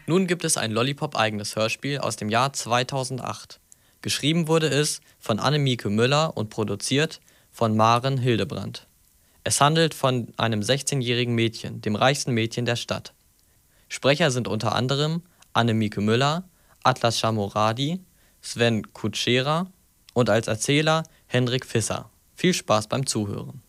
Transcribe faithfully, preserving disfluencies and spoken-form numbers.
Nun gibt es ein Lollipop-eigenes Hörspiel aus dem Jahr zweitausendacht. Geschrieben wurde es von Annemieke Müller und produziert von Maren Hildebrandt. Es handelt von einem sechzehnjährigen Mädchen, dem reichsten Mädchen der Stadt. Sprecher sind unter anderem Annemieke Müller, Atlas Schamoradi, Sven Kutschera und als Erzähler Hendrik Visser. Viel Spaß beim Zuhören.